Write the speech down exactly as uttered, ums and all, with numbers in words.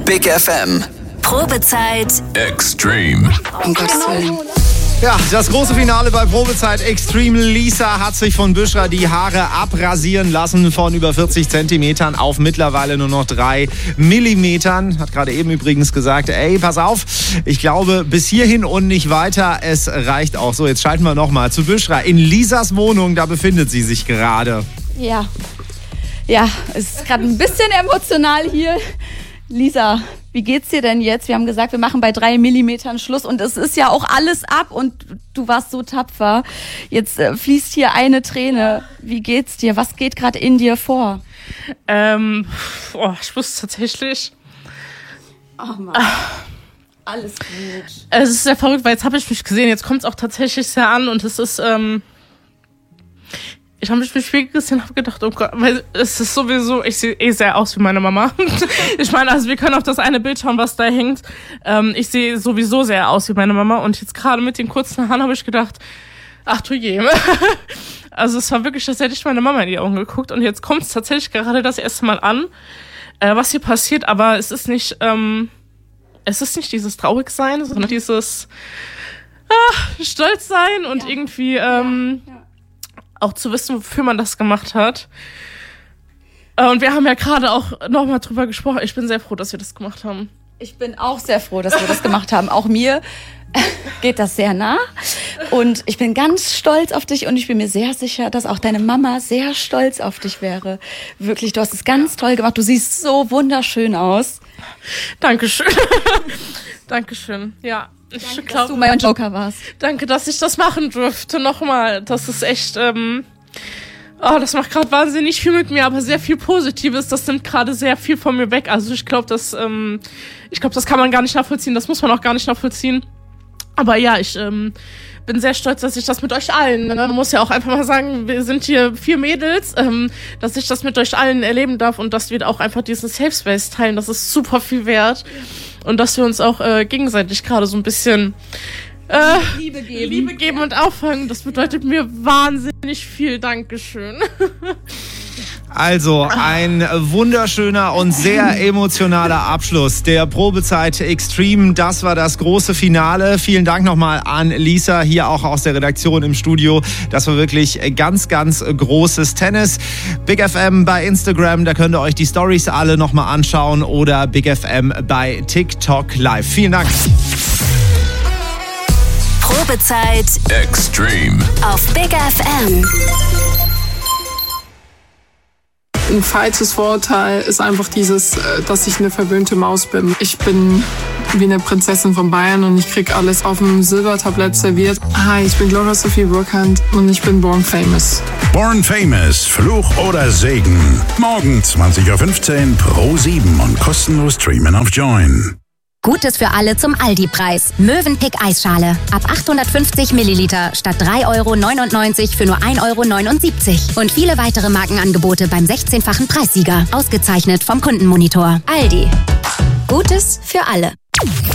Big F M. Probezeit Extreme. Um Gottes Willen. Ja, das große Finale bei Probezeit Extreme. Lisa hat sich von Büschra die Haare abrasieren lassen von über vierzig Zentimetern auf mittlerweile nur noch drei Millimetern. Hat gerade eben übrigens gesagt, ey, pass auf, ich glaube bis hierhin und nicht weiter. Es reicht auch. So, jetzt schalten wir nochmal zu Büschra. In Lisas Wohnung, da befindet sie sich gerade. Ja, ja, es ist gerade ein bisschen emotional hier. Lisa, wie geht's dir denn jetzt? Wir haben gesagt, wir machen bei drei Millimetern Schluss und es ist ja auch alles ab und du warst so tapfer. Jetzt äh, fließt hier eine Träne. Wie geht's dir? Was geht gerade in dir vor? Ähm, oh, ich wusste tatsächlich. Oh Mann. Alles gut. Es ist sehr verrückt, weil jetzt habe ich mich gesehen. Jetzt kommt es auch tatsächlich sehr an und es ist, ähm, ich habe mich im Spiegel gesehen und habe gedacht, oh Gott, weil es ist sowieso, ich sehe eh sehr aus wie meine Mama. Ich meine, also wir können auf das eine Bild schauen, was da hängt. Ähm, ich sehe sowieso sehr aus wie meine Mama und jetzt gerade mit den kurzen Haaren habe ich gedacht, ach du je. Also es war wirklich, als hätte ich meine Mama in die Augen geguckt und jetzt kommt es tatsächlich gerade das erste Mal an, äh, was hier passiert, aber es ist nicht, ähm, es ist nicht dieses Traurigsein, sondern dieses ah, Stolzsein und ja. irgendwie, ähm, ja, ja. auch zu wissen, wofür man das gemacht hat. Und wir haben ja gerade auch nochmal drüber gesprochen. Ich bin sehr froh, dass wir das gemacht haben. Ich bin auch sehr froh, dass wir das gemacht haben. Auch mir geht das sehr nah. Und ich bin ganz stolz auf dich und ich bin mir sehr sicher, dass auch deine Mama sehr stolz auf dich wäre. Wirklich, du hast es ganz toll gemacht. Du siehst so wunderschön aus. Dankeschön. Dankeschön, ja. Danke, ich glaub, dass du mein Joker warst. Danke, dass ich das machen durfte. Nochmal, das ist echt, ähm, oh, das macht gerade wahnsinnig viel mit mir, aber sehr viel Positives. Das nimmt gerade sehr viel von mir weg. Also ich glaube, das, ähm, ich glaube, das kann man gar nicht nachvollziehen. Das muss man auch gar nicht nachvollziehen. Aber ja, ich ähm, bin sehr stolz, dass ich das mit euch allen, ne? Man muss ja auch einfach mal sagen, wir sind hier vier Mädels, ähm, dass ich das mit euch allen erleben darf und dass wir auch einfach diesen Safe Space teilen. Das ist super viel wert. Und dass wir uns auch äh, gegenseitig gerade so ein bisschen äh, Liebe geben. Liebe geben und auffangen. Das bedeutet mir wahnsinnig viel. Dankeschön. Also ein wunderschöner und sehr emotionaler Abschluss der Probezeit Extreme. Das war das große Finale. Vielen Dank nochmal an Lisa, hier auch aus der Redaktion im Studio. Das war wirklich ganz, ganz großes Tennis. Big F M bei Instagram, da könnt ihr euch die Stories alle nochmal anschauen oder Big F M bei TikTok Live. Vielen Dank. Probezeit Extreme. auf Big F M. Ein falsches Vorurteil ist einfach dieses, dass ich eine verwöhnte Maus bin. Ich bin wie eine Prinzessin von Bayern und ich krieg alles auf dem Silbertablett serviert. Hi, ich bin Gloria Sophie Burkhardt und ich bin Born Famous. Born Famous, Fluch oder Segen. Morgen zwanzig Uhr fünfzehn Pro sieben und kostenlos streamen auf Join. Gutes für alle zum Aldi-Preis. Mövenpick Eisschale. Ab achthundertfünfzig Milliliter statt drei Euro neunundneunzig für nur ein Euro neunundsiebzig. Und viele weitere Markenangebote beim sechzehnfachen Preissieger. Ausgezeichnet vom Kundenmonitor. Aldi. Gutes für alle.